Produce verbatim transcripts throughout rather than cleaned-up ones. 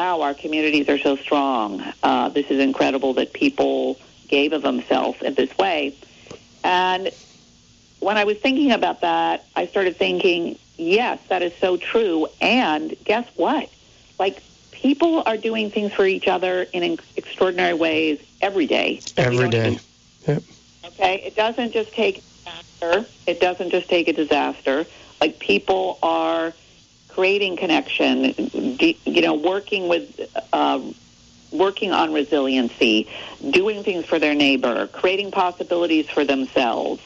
wow, our communities are so strong. Uh, this is incredible that people gave of themselves in this way. And when I was thinking about that, I started thinking, yes, that is so true. And guess what? Like, people are doing things for each other in extraordinary ways every day. Every day. Even, yep. Okay? It doesn't just take a disaster. It doesn't just take a disaster. Like, people are creating connection, you know, working with, uh, working on resiliency, doing things for their neighbor, creating possibilities for themselves,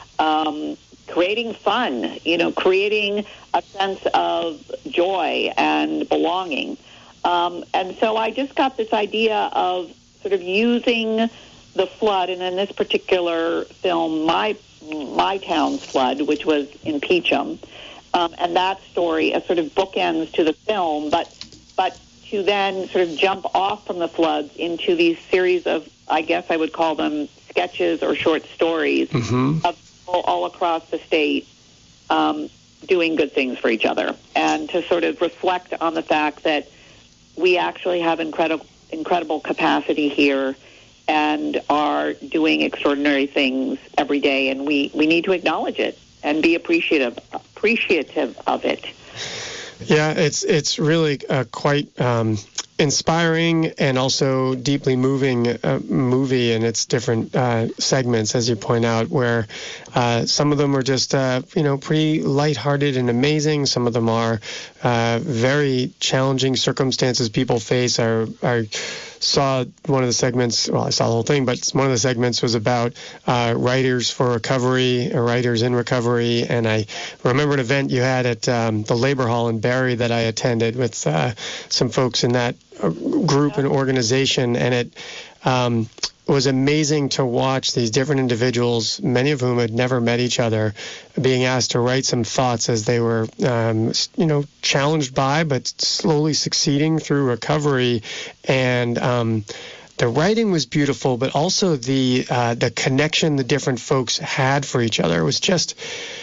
um, creating fun, you know, creating a sense of joy and belonging. Um, and so I just got this idea of sort of using the flood, and in this particular film, my my town's flood, which was in Peachum, um, and that story as sort of bookends to the film, but but to then sort of jump off from the floods into these series of, I guess I would call them sketches or short stories mm-hmm. of people all across the state um, doing good things for each other, and to sort of reflect on the fact that we actually have incredible incredible capacity here and are doing extraordinary things every day, and we, we need to acknowledge it and be appreciative appreciative of it. Yeah, it's it's really uh, quite um, inspiring and also deeply moving uh, movie in its different uh, segments, as you point out, where uh, some of them are just uh, you know pretty lighthearted and amazing. Some of them are uh, very challenging circumstances people face. I, I saw one of the segments. Well, I saw the whole thing, but one of the segments was about uh, writers for recovery, or writers in recovery. And I remember an event you had at um, the Labor Hall in Barrie that I attended with uh, some folks in that group and organization, and it um, was amazing to watch these different individuals, many of whom had never met each other, being asked to write some thoughts as they were, um, you know, challenged by, but slowly succeeding through recovery. And um, the writing was beautiful, but also the uh, the connection the different folks had for each other was just.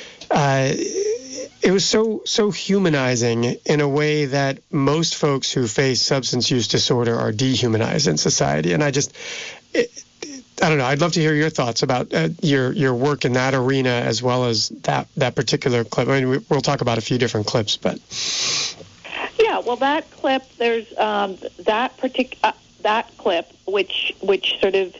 Uh, It was so so humanizing in a way that most folks who face substance use disorder are dehumanized in society. And I just, it, I don't know, I'd love to hear your thoughts about uh, your your work in that arena as well as that, that particular clip. I mean, we, we'll talk about a few different clips, but. Yeah, well, that clip, there's um, that partic- uh, that clip, which which sort of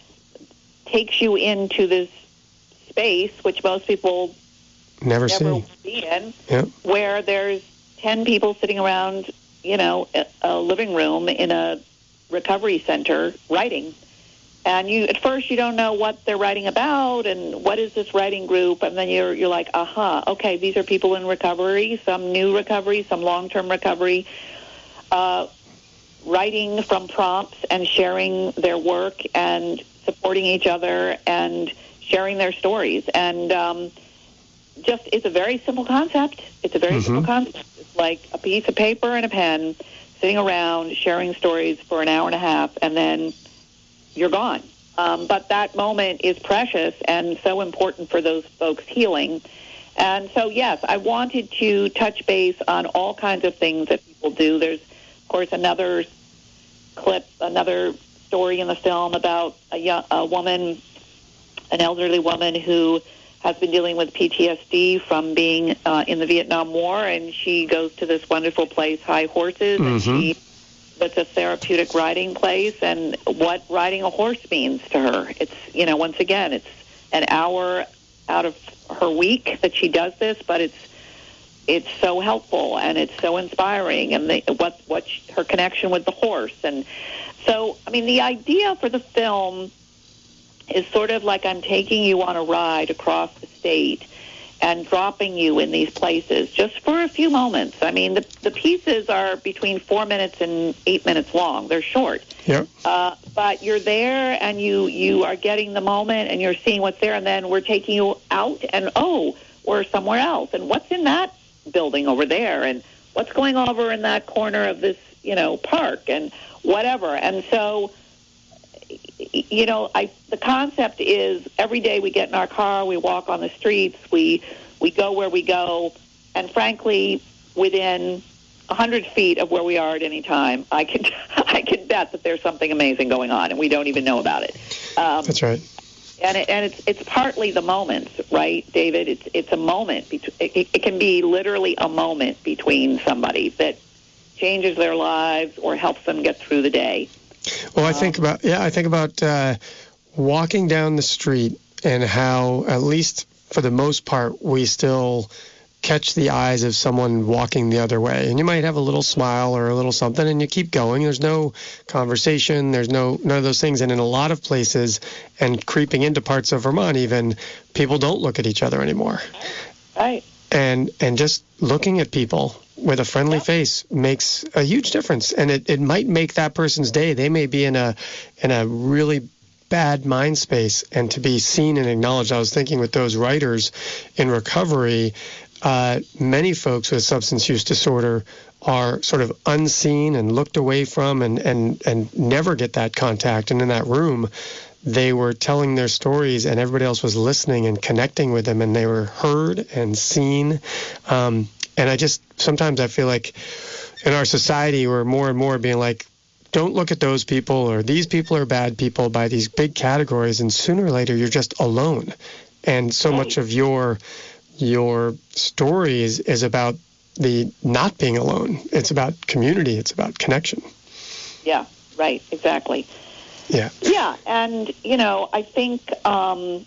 takes you into this space, which most people Never, never see. be in, yep. where there's ten people sitting around, you know, a, a living room in a recovery center writing. And you, at first, you don't know what they're writing about and what is this writing group. And then you're you're like, aha, okay, these are people in recovery, some new recovery, some long-term recovery, uh, writing from prompts and sharing their work and supporting each other and sharing their stories. And um just, it's a very simple concept. It's a very mm-hmm. simple concept. It's like a piece of paper and a pen, sitting around, sharing stories for an hour and a half, and then you're gone. Um, but that moment is precious and so important for those folks healing. And so, yes, I wanted to touch base on all kinds of things that people do. There's, of course, another clip, another story in the film about a, young, a woman, an elderly woman who has been dealing with P T S D from being uh, in the Vietnam War, and she goes to this wonderful place, High Horses, mm-hmm. and she that's a therapeutic riding place, and what riding a horse means to her. It's, you know, once again, it's an hour out of her week that she does this, but it's it's so helpful and it's so inspiring, and the, what what she, her connection with the horse. And so, I mean, the idea for the film is sort of like I'm taking you on a ride across the state and dropping you in these places just for a few moments. I mean, the the pieces are between four minutes and eight minutes long. They're short. Yep. Uh, but you're there and you, you are getting the moment and you're seeing what's there, and then we're taking you out and, oh, we're somewhere else. And what's in that building over there? And what's going over in that corner of this, you know, park and whatever. And so, you know, I the concept is every day we get in our car, we walk on the streets, we we go where we go, and frankly, within one hundred feet of where we are at any time, I can I can bet that there's something amazing going on, and we don't even know about it. Um, That's right. And it, and it's it's partly the moments, right, David? It's it's a moment. It, it can be literally a moment between somebody that changes their lives or helps them get through the day. Well, I think about yeah, I think about uh, walking down the street and how, at least for the most part, we still catch the eyes of someone walking the other way, and you might have a little smile or a little something, and you keep going. There's no conversation. There's no none of those things. And in a lot of places, and creeping into parts of Vermont, even people don't look at each other anymore. Right. And and just looking at people with a friendly yep. face makes a huge difference, and it, it might make that person's day. They may be in a in a really bad mind space, and to be seen and acknowledged. I was thinking with those writers in recovery. Uh, many folks with substance use disorder are sort of unseen and looked away from and, and, and never get that contact. And in that room, they were telling their stories and everybody else was listening and connecting with them, and they were heard and seen. Um, and I just, sometimes I feel like in our society, we're more and more being like, don't look at those people, or these people are bad people, by these big categories. And sooner or later, you're just alone. And so much of your Your story is, is about the not being alone. It's about community. It's about connection. Yeah, right, exactly. Yeah. Yeah, and, you know, I think um,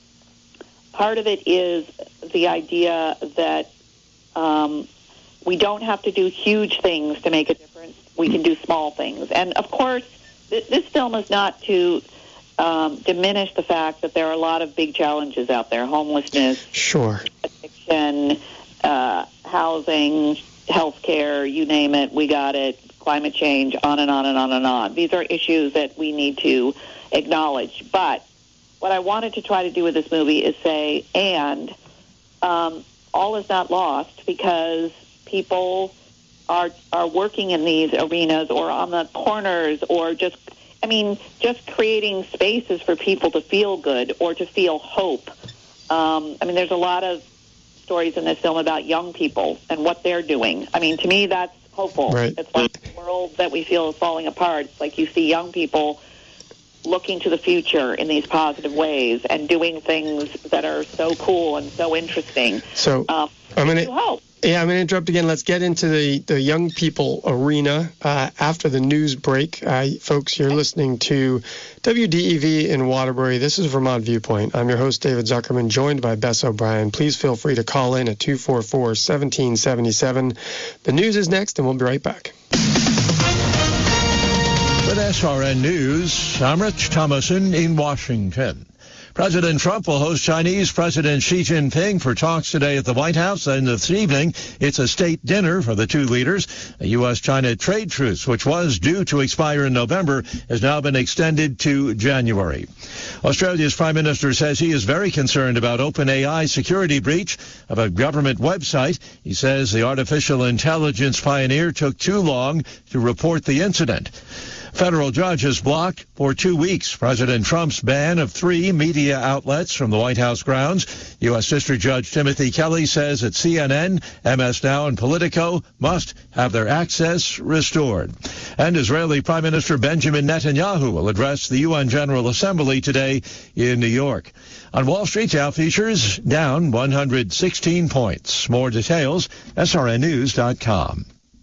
part of it is the idea that um, we don't have to do huge things to make a difference. We can do small things. And, of course, th- this film is not to Um, diminish the fact that there are a lot of big challenges out there: homelessness, sure, addiction, uh, housing, healthcare, you name it, we got it, climate change, on and on and on and on. These are issues that we need to acknowledge. But what I wanted to try to do with this movie is say, and um, all is not lost, because people are are working in these arenas or on the corners, or just I mean, just creating spaces for people to feel good or to feel hope. Um, I mean, there's a lot of stories in this film about young people and what they're doing. I mean, to me, that's hopeful. Right. It's like the world that we feel is falling apart. It's like you see young people looking to the future in these positive ways and doing things that are so cool and so interesting. So um, I'm going to hope. Yeah, I'm going to interrupt again. Let's get into the, the young people arena uh, after the news break. Uh, folks, you're listening to W D E V in Waterbury. This is Vermont Viewpoint. I'm your host, David Zuckerman, joined by Bess O'Brien. Please feel free to call in at two four four, one seven seven seven. The news is next, and we'll be right back. With S R N News, I'm Rich Thomason in Washington. President Trump will host Chinese President Xi Jinping for talks today at the White House, and this evening it's a state dinner for the two leaders. A U S China trade truce, which was due to expire in November, has now been extended to January. Australia's Prime Minister says he is very concerned about OpenAI's security breach of a government website. He says the artificial intelligence pioneer took too long to report the incident. Federal judge has blocked for two weeks President Trump's ban of three media outlets from the White House grounds. U S. District Judge Timothy Kelly says that C N N, M S Now, and Politico must have their access restored. And Israeli Prime Minister Benjamin Netanyahu will address the U N General Assembly today in New York. On Wall Street, Dow futures down one hundred sixteen points. More details, S R N news dot com.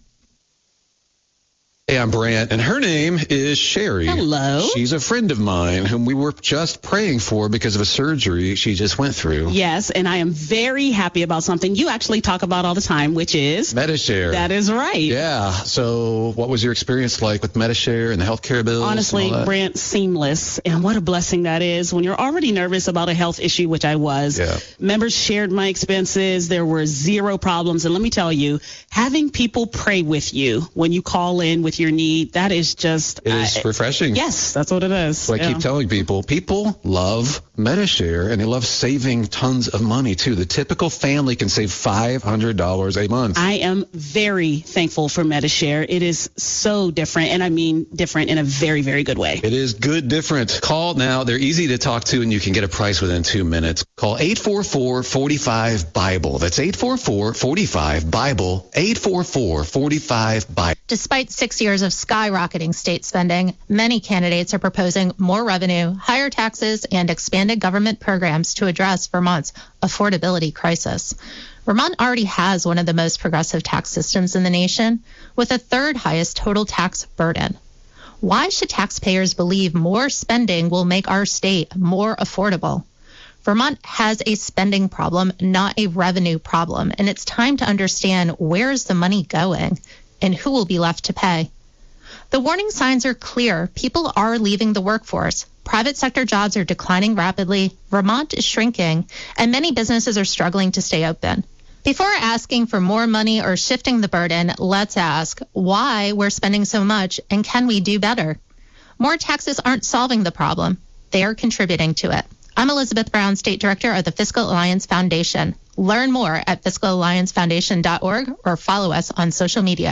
Hey, I'm Brant, and her name is Sherry. Hello. She's a friend of mine whom we were just praying for because of a surgery she just went through. Yes, and I am very happy about something you actually talk about all the time, which is Medi-Share. That is right. Yeah. So what was your experience like with Medi-Share and the healthcare bills? Honestly, Brant, seamless. And what a blessing that is when you're already nervous about a health issue, which I was. Yeah. Members shared my expenses. There were zero problems. And let me tell you, having people pray with you when you call in with with your need. That is just... It is uh, refreshing. Yes, that's what it is. So I yeah. keep telling people, people love Medi-Share, and they love saving tons of money, too. The typical family can save five hundred dollars a month. I am very thankful for Medi-Share. It is so different, and I mean different in a very, very good way. It is good different. Call now. They're easy to talk to, and you can get a price within two minutes. Call eight four four, four five, BIBLE. That's eight four four, four five, BIBLE. eight four four, four five, BIBLE. Despite six years of skyrocketing state spending, many candidates are proposing more revenue, higher taxes, and expanded government programs to address Vermont's affordability crisis. Vermont already has one of the most progressive tax systems in the nation, with the third highest total tax burden. Why should taxpayers believe more spending will make our state more affordable? Vermont has a spending problem, not a revenue problem, and it's time to understand where is the money going and who will be left to pay. The warning signs are clear. People are leaving the workforce. Private sector jobs are declining rapidly. Vermont is shrinking, and many businesses are struggling to stay open. Before asking for more money or shifting the burden, let's ask why we're spending so much and can we do better? More taxes aren't solving the problem. They are contributing to it. I'm Elizabeth Brown, State Director of the Fiscal Alliance Foundation. Learn more at fiscal alliance foundation dot org or follow us on social media.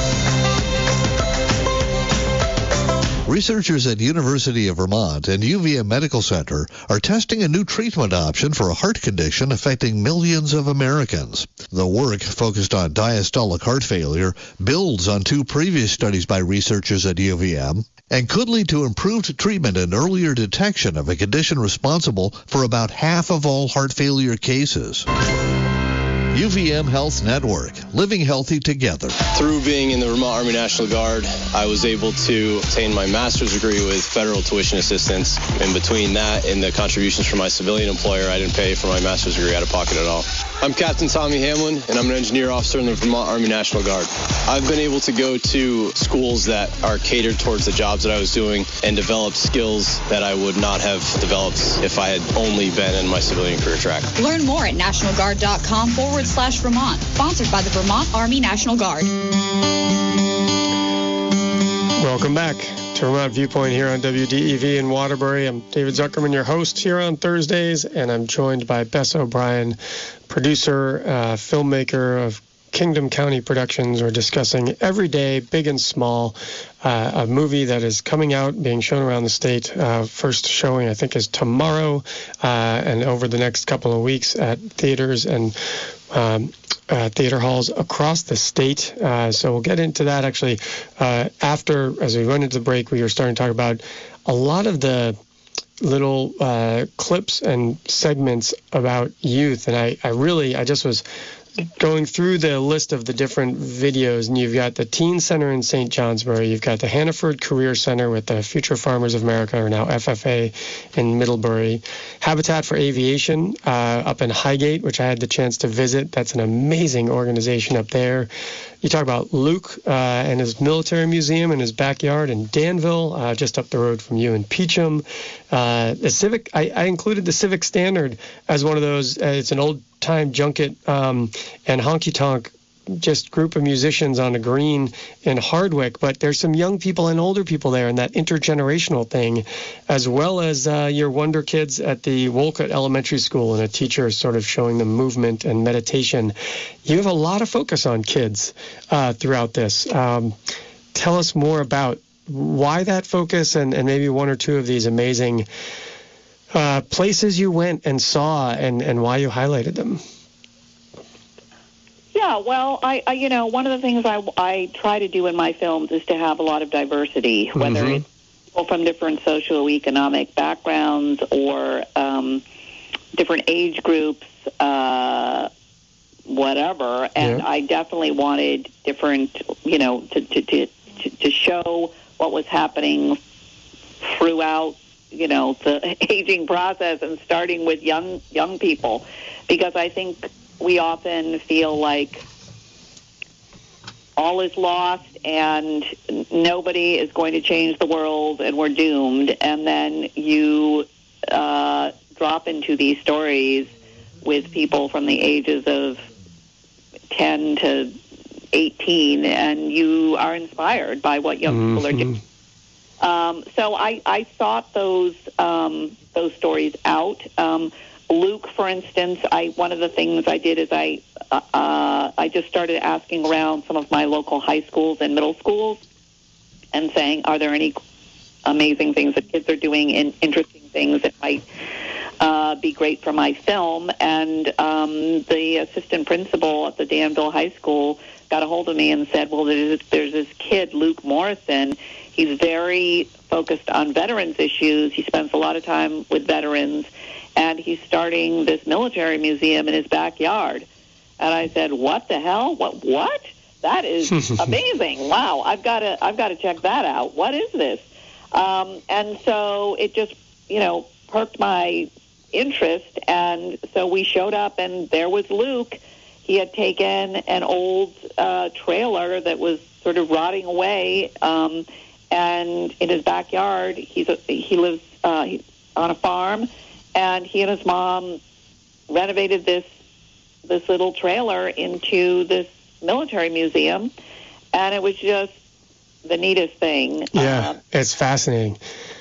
Researchers at University of Vermont and U V M Medical Center are testing a new treatment option for a heart condition affecting millions of Americans. The work, focused on diastolic heart failure, builds on two previous studies by researchers at U V M and could lead to improved treatment and earlier detection of a condition responsible for about half of all heart failure cases. U V M Health Network, living healthy together. Through being in the Vermont Army National Guard, I was able to obtain my master's degree with federal tuition assistance. In between that and the contributions from my civilian employer, I didn't pay for my master's degree out of pocket at all. I'm Captain Tommy Hamlin, and I'm an engineer officer in the Vermont Army National Guard. I've been able to go to schools that are catered towards the jobs that I was doing and develop skills that I would not have developed if I had only been in my civilian career track. Learn more at nationalguard.com forward slash Vermont. Sponsored by the Vermont Army National Guard. Welcome back to Vermont Viewpoint here on W D E V in Waterbury. I'm David Zuckerman, your host here on Thursdays, and I'm joined by Bess O'Brien, producer, uh, filmmaker of Kingdom County Productions. We're discussing Every Day, Big and Small, uh, a movie that is coming out, being shown around the state. Uh, first showing, I think, is tomorrow, uh, and over the next couple of weeks at theaters and um, uh, theater halls across the state. Uh, so we'll get into that actually uh, after, as we went into the break. We were starting to talk about a lot of the little uh, clips and segments about youth, and I, I really, I just was going through the list of the different videos, and you've got the Teen Center in Saint Johnsbury, you've got the Hannaford Career Center with the Future Farmers of America, or now F F A, in Middlebury, Habitat for Aviation uh, up in Highgate, which I had the chance to visit. That's an amazing organization up there. You talk about Luke uh, and his military museum in his backyard in Danville, uh, just up the road from you in Peacham. Uh, the Civic, I, I included the Civic Standard as one of those. Uh, it's an old-time junket um, and honky-tonk, just group of musicians on a green in Hardwick. But there's some young people and older people there, and that intergenerational thing, as well as uh, your Wonder Kids at the Wolcott Elementary School, and a teacher sort of showing them movement and meditation. You have a lot of focus on kids uh, throughout this. Um, tell us more about why that focus, and, and maybe one or two of these amazing uh, places you went and saw, and, and why you highlighted them. Yeah, well, I, I you know, one of the things I, I try to do in my films is to have a lot of diversity, whether mm-hmm. it's people from different socioeconomic backgrounds or um, different age groups, uh, whatever. And yeah. I definitely wanted different, you know, to, to, to, to show what was happening throughout, you know, the aging process, and starting with young young people, because I think we often feel like all is lost and nobody is going to change the world and we're doomed. And then you uh, drop into these stories with people from the ages of ten to eighteen, and you are inspired by what young mm-hmm. people are doing. Um, so I, I sought those um, those stories out. Um, Luke, for instance, I one of the things I did is I uh, I just started asking around some of my local high schools and middle schools and saying, are there any amazing things that kids are doing and interesting things that might uh, be great for my film? And um, the assistant principal at the Danville High School got a hold of me and said, well, there's, there's this kid, Luke Morrison. He's very focused on veterans issues. He spends a lot of time with veterans, and he's starting this military museum in his backyard. And I said, what the hell? What? What? That is amazing. Wow, I've got to I've got to check that out. What is this? Um, and so it just, you know, perked my interest. And so we showed up, and there was Luke. He had taken an old uh, trailer that was sort of rotting away, um, and in his backyard, he's a, he lives uh, he, on a farm, and he and his mom renovated this this little trailer into this military museum, and it was just the neatest thing. Yeah, um, it's fascinating.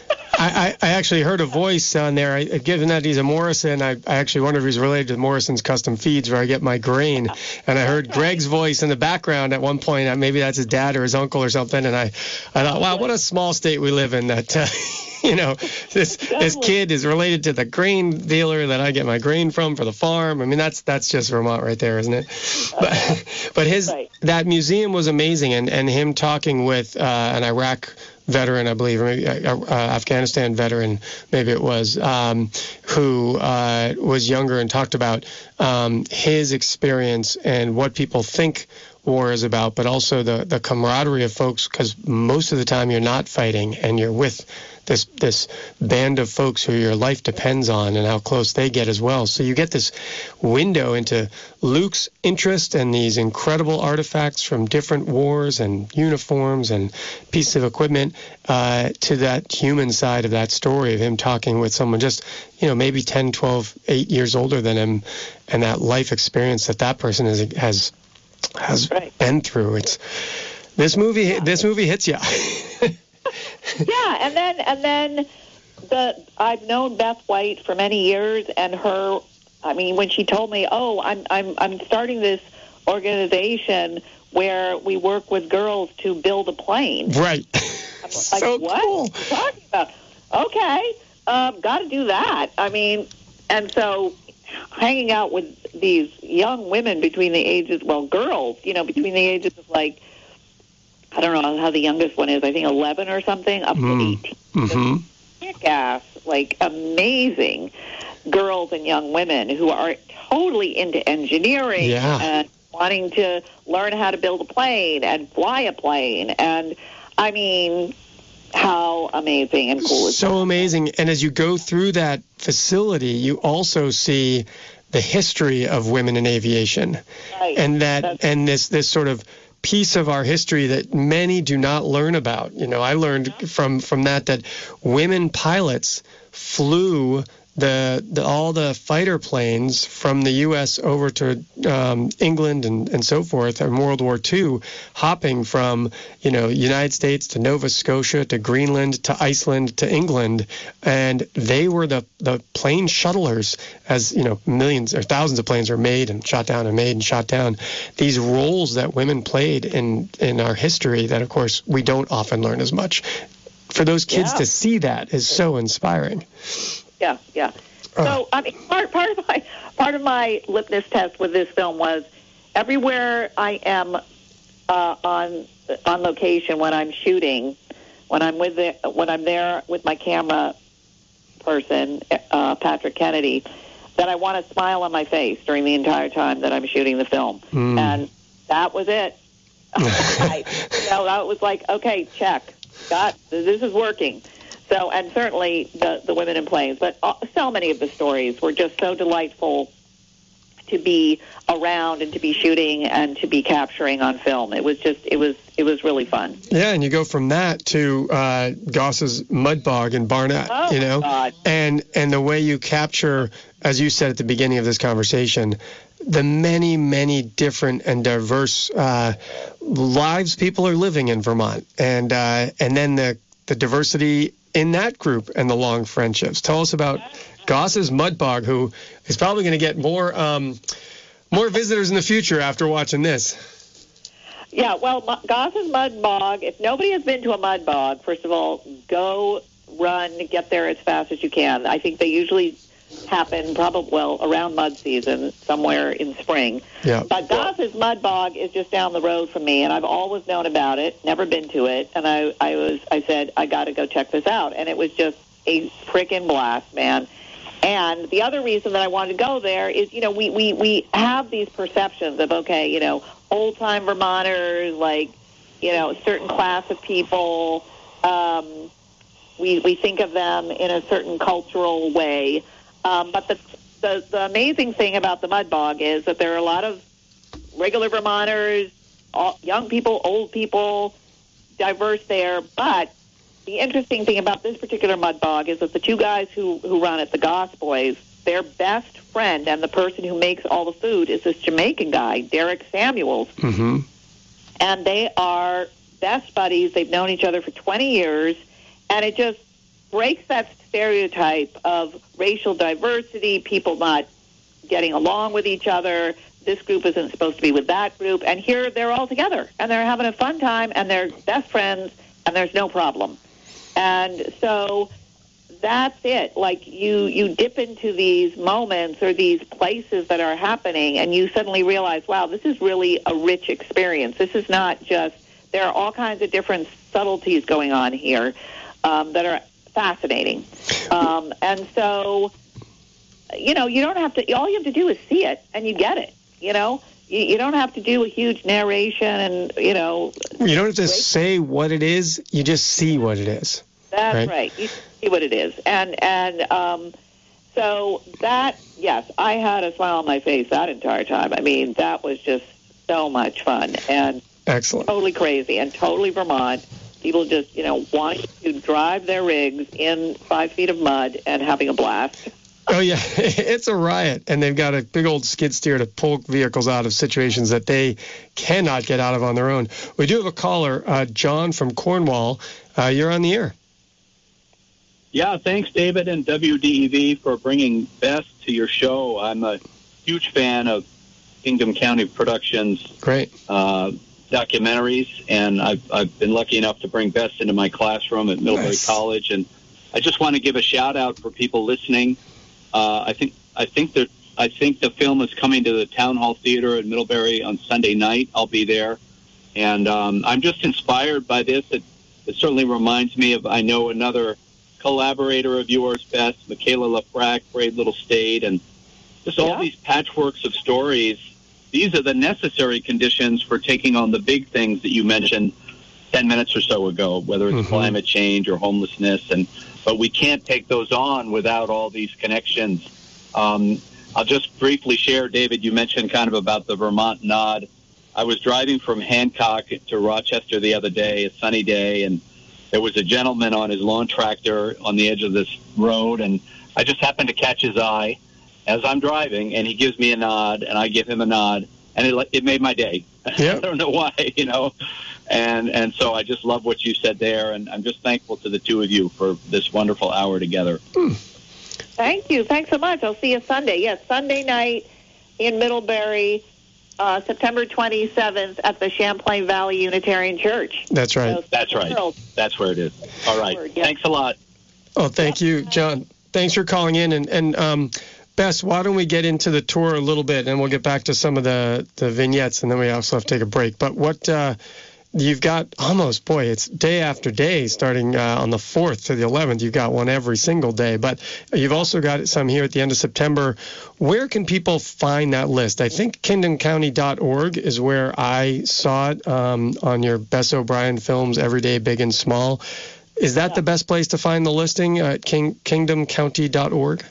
I, I, I actually heard a voice on there. I, given that he's a Morrison, I, I actually wonder if he's related to Morrison's Custom Feeds, where I get my grain. And I heard Greg's voice in the background at one point. Maybe that's his dad or his uncle or something. And I, I thought, wow, what a small state we live in that, uh, you know, this this kid is related to the grain dealer that I get my grain from for the farm. I mean, that's that's just Vermont right there, isn't it? But, but his that museum was amazing, and, and him talking with uh, an Iraq veteran, I believe, or maybe uh, uh, Afghanistan veteran, maybe it was, um, who uh, was younger and talked about um, his experience and what people think war is about, but also the, the camaraderie of folks, because most of the time you're not fighting and you're with this this band of folks who your life depends on and how close they get as well. So you get this window into Luke's interest and these incredible artifacts from different wars and uniforms and pieces of equipment uh, to that human side of that story of him talking with someone just, you know, maybe ten, twelve, eight years older than him, and that life experience that that person is, has has right. been through. It's this movie. Yeah. This movie hits you. Yeah, and then and then the I've known Beth White for many years, and her. I mean, when she told me, "Oh, I'm I'm I'm starting this organization where we work with girls to build a plane." Right. I'm so like, what cool. are you talking about? Okay, um, got to do that. I mean, and so hanging out with these young women between the ages, well, girls, you know, between the ages of like, I don't know how the youngest one is, I think eleven or something, up mm. to eighteen. Mm-hmm. Kick-ass, like amazing girls and young women who are totally into engineering yeah. and wanting to learn how to build a plane and fly a plane. And, I mean, how amazing and cool is so that? So amazing. And as you go through that facility, you also see the history of women in aviation. Right. And that That's- and this this sort of piece of our history that many do not learn about. You know, I learned from from that that women pilots flew the, the all the fighter planes from the U S over to um, England and, and so forth in World War Two, hopping from, you know, United States to Nova Scotia to Greenland to Iceland to England, and they were the, the plane shuttlers. As you know, millions or thousands of planes are made and shot down and made and shot down. These roles that women played in in our history that, of course, we don't often learn as much. For those kids Yeah. to see that is so inspiring. Yeah, yeah. So, I mean, part, part of my part of my litmus test with this film was everywhere I am uh, on on location when I'm shooting, when I'm with the, when I'm there with my camera person, uh, Patrick Kennedy, that I want a smile on my face during the entire time that I'm shooting the film, Mm. and that was it. I, you know, that was like, okay, check, got this is working. So, and certainly the, the women in planes, but uh, so many of the stories were just so delightful to be around and to be shooting and to be capturing on film. It was just, it was, it was really fun. Yeah, and you go from that to uh, Goss's Mud Bog in Barnett, oh, you know, God. and and the way you capture, as you said at the beginning of this conversation, the many, many different and diverse uh, lives people are living in Vermont, and uh, and then the the diversity in that group and the long friendships. Tell us about Goss's Mud Bog, who is probably going to get more um, more visitors in the future after watching this. Yeah, well, Goss's Mud Bog, if nobody has been to a mud bog, first of all, go run, get there as fast as you can. I think they usually happen probably, well, around mud season, somewhere in spring. Yeah. But Goss's Mud Bog is just down the road from me, and I've always known about it, never been to it, and I, I was, I said, I got to go check this out, and it was just a freaking blast, man. And the other reason that I wanted to go there is, you know, we, we, we have these perceptions of, okay, you know, old-time Vermonters, like, you know, a certain class of people. Um, we, we think of them in a certain cultural way. Um, but the, the the amazing thing about the Mud Bog is that there are a lot of regular Vermonters, all, young people, old people, diverse there. But the interesting thing about this particular Mud Bog is that the two guys who, who run it, the Goss boys, their best friend and the person who makes all the food is this Jamaican guy, Derek Samuels. Mm-hmm. And they are best buddies. They've known each other for twenty years. And it just breaks that stereotype of racial diversity, people not getting along with each other. This group isn't supposed to be with that group. And here they're all together, and they're having a fun time, and they're best friends, and there's no problem. And so that's it. Like, you, you dip into these moments or these places that are happening, and you suddenly realize, wow, this is really a rich experience. This is not just, there are all kinds of different subtleties going on here um, that are fascinating. Um, and so, you know, you don't have to, all you have to do is see it, and you get it, you know? You, you don't have to do a huge narration and, you know. You don't have to say what it is, you just see what it is. That's right. right. You see what it is. And, and um, so that, yes, I had a smile on my face that entire time. I mean, that was just so much fun and excellent, totally crazy and totally Vermont. People just, you know, wanting to drive their rigs in five feet of mud and having a blast. Oh, yeah, it's a riot, and they've got a big old skid steer to pull vehicles out of situations that they cannot get out of on their own. We do have a caller, uh, John from Cornwall. Uh, you're on the air. Yeah, thanks, David and W D E V, for bringing Bess to your show. I'm a huge fan of Kingdom County Productions. Great. Uh, documentaries, and I've, I've been lucky enough to bring Bess into my classroom at Middlebury nice. College, and I just want to give a shout out for people listening. Uh, I think I think that I think the film is coming to the Town Hall Theater at Middlebury on Sunday night. I'll be there, and um, I'm just inspired by this. It, it certainly reminds me of, I know, another collaborator of yours, Bess, Michaela Lafrac, Brave Little State, and just all yeah. these patchworks of stories. These are the necessary conditions for taking on the big things that you mentioned ten minutes or so ago, whether it's mm-hmm. climate change or homelessness. And but we can't take those on without all these connections. Um, I'll just briefly share, David, you mentioned kind of about the Vermont nod. I was driving from Hancock to Rochester the other day, a sunny day, and there was a gentleman on his lawn tractor on the edge of this road, and I just happened to catch his eye as I'm driving, and he gives me a nod, and I give him a nod, and it, it made my day. Yep. I don't know why, you know. And and so I just love what you said there, and I'm just thankful to the two of you for this wonderful hour together. Hmm. Thank you. Thanks so much. I'll see you Sunday. Yes, Sunday night in Middlebury, uh, September twenty-seventh at the Champlain Valley Unitarian Church. That's right. So, That's right. World. That's where it is. All right. Word, yes. Thanks a lot. Oh, thank you, John. Thanks for calling in. And, and um, Bess, why don't we get into the tour a little bit, and we'll get back to some of the, the vignettes, and then we also have to take a break. But what uh, you've got almost, boy, it's day after day, starting uh, on the fourth to the eleventh. You've got one every single day. But you've also got some here at the end of September. Where can people find that list? I think kingdom county dot org is where I saw it um, on your Bess O'Brien Films, Everyday Big and Small. Is that yeah. the best place to find the listing at king, kingdom county dot org?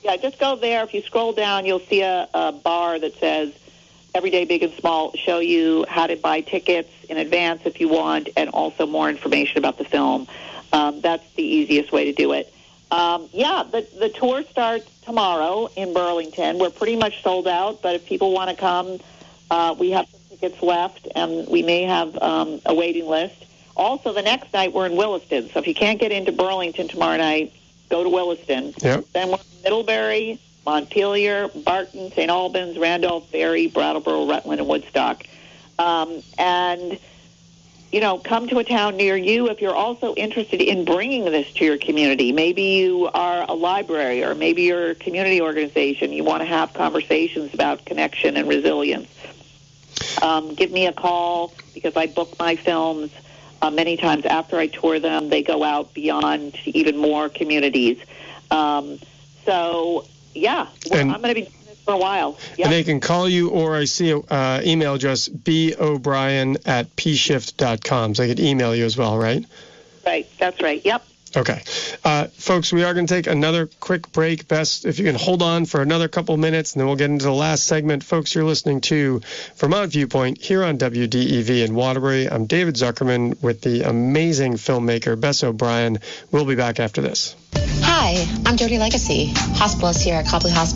Yeah, just go there. If you scroll down, you'll see a, a bar that says Everyday Big and Small. It'll show you how to buy tickets in advance if you want, and also more information about the film. Um, that's the easiest way to do it. Um, yeah, the, the tour starts tomorrow in Burlington. We're pretty much sold out, but if people want to come, uh, we have some tickets left, and we may have um, a waiting list. Also, the next night we're in Williston, so if you can't get into Burlington tomorrow night, go to Williston. Yep. Then we're in Middlebury, Montpelier, Barton, Saint Albans, Randolph, Barre, Brattleboro, Rutland, and Woodstock. Um, and, you know, come to a town near you if you're also interested in bringing this to your community. Maybe you are a library, or maybe you're a community organization. You want to have conversations about connection and resilience. Um, give me a call, because I book my films uh, many times after I tour them. They go out beyond to even more communities. Um, so, yeah, well, And- I'm going to be for a while. Yep. And they can call you, or I see a uh, email address, b o'brien at p shift dot com. So they could email you as well, right? Right, that's right. Yep. Okay. Uh, folks, we are going to take another quick break. Best if you can hold on for another couple minutes, and then we'll get into the last segment. Folks, you're listening to Vermont Viewpoint here on W D E V in Waterbury. I'm David Zuckerman with the amazing filmmaker Bess O'Brien. We'll be back after this. Hi, I'm Jody Legacy, hospitalist here at Copley Hospital.